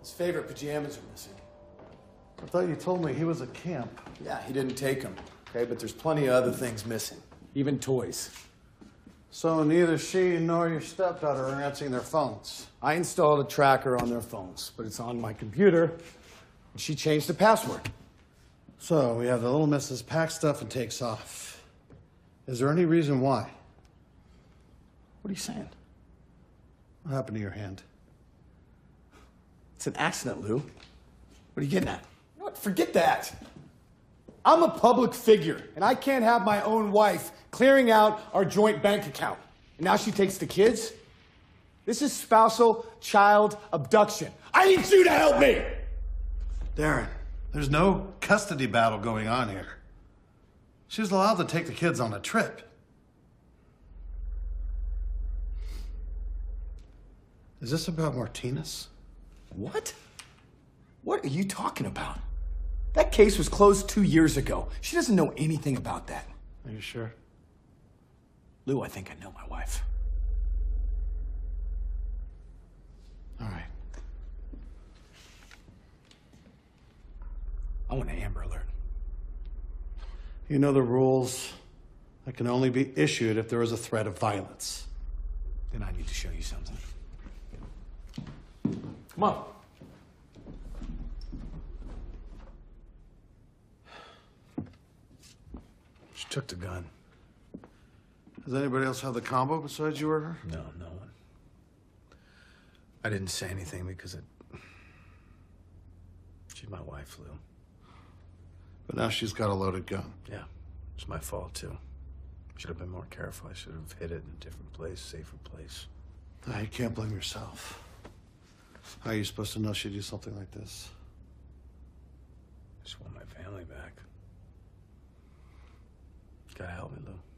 His favorite pajamas are missing. I thought you told me he was at camp. Yeah, he didn't take them, okay? But there's plenty of other things missing, even toys. So neither she nor your stepdaughter are answering their phones. I installed a tracker on their phones, but it's on my computer, and she changed the password. So we have the little missus packs stuff and takes off. Is there any reason why? What are you saying? What happened to your hand? It's an accident, Lou. What are you getting at? You know what? Forget that. I'm a public figure, and I can't have my own wife clearing out our joint bank account. And now she takes the kids? This is spousal child abduction. I need you to help me! Darren, there's no custody battle going on here. She was allowed to take the kids on a trip. Is this about Martinez? What? What are you talking about? That case was closed 2 years ago. She doesn't know anything about that. Are you sure? Lou, I think I know my wife. All right. I want an Amber Alert. You know the rules. That can only be issued if there is a threat of violence. Then I need to show you something. Come on. She took the gun. Does anybody else have the combo besides you or her? No, no one. I didn't say anything because she's my wife, Lou. But now she's got a loaded gun. Yeah, it's my fault, too. Should have been more careful. I should have hid it in a different place, safer place. Now, you can't blame yourself. How are you supposed to know she'd do something like this? I just want my family back. You gotta help me, Lou.